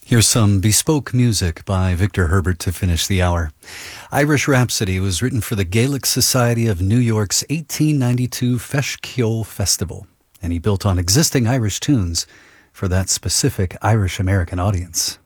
Here's some bespoke music by Victor Herbert to finish the hour. Irish Rhapsody was written for the Gaelic Society of New York's 1892 Feis Ceoil Festival, and he built on existing Irish tunes for that specific Irish-American audience.